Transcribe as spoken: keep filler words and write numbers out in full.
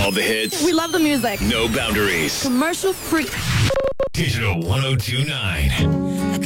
All the hits. We love the music. No boundaries. Commercial free. Digital one oh two nine.